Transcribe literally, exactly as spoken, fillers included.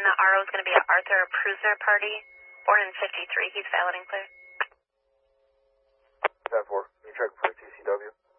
the R O is going to be an Arthur Prusner party, born in fifty-three. He's valid and clear. ten four, you check for T C W.